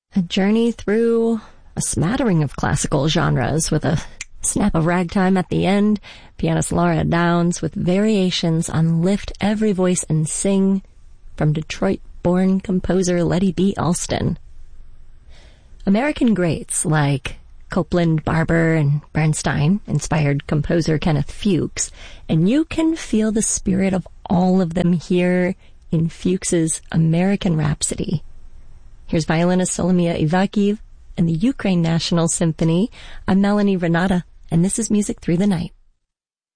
A journey through a smattering of classical genres with a snap of ragtime at the end. Pianist Laura Downs with variations on Lift Every Voice and Sing from Detroit-born composer Letty B. Alston. American greats like Copland, Barber, and Bernstein inspired composer Kenneth Fuchs, and you can feel the spirit of all of them here in Fuchs's American Rhapsody. Here's violinist Solomia Ivakhiv and the Ukraine National Symphony. I'm Melanie Renata, and this is Music Through the Night.